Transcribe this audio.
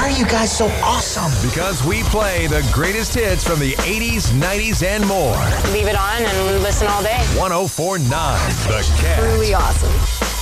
are you guys so awesome? Because we play the greatest hits from the 80s, 90s, and more. Leave it on and listen all day. 104.9 The Catch. Truly awesome.